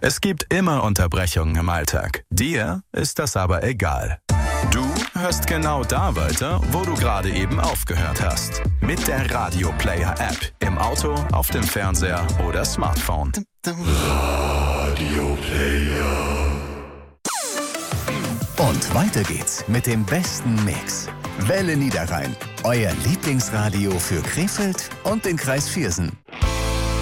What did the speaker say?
Es gibt immer Unterbrechungen im Alltag. Dir ist das aber egal. Du hörst genau da weiter, wo du gerade eben aufgehört hast. Mit der Radio Player App. Im Auto, auf dem Fernseher oder Smartphone. Radio Player. Und weiter geht's mit dem besten Mix. Welle Niederrhein. Euer Lieblingsradio für Krefeld und den Kreis Viersen.